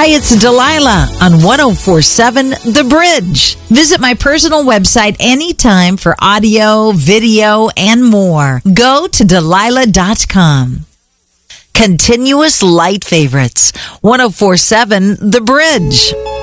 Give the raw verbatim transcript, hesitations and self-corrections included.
Hi, it's Delilah on one oh four seven The Bridge. Visit my personal website anytime for audio, video, and more. Go to Delilah dot com. Continuous light favorites. one oh four seven The Bridge.